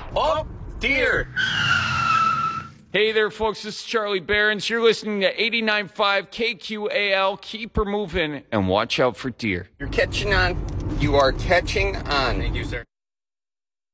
Oh, deer. Hey there, folks. This is Charlie Barons. You're listening to 89.5 KQAL. Keep her moving and watch out for deer. You're catching on. You are catching on. Thank you, sir.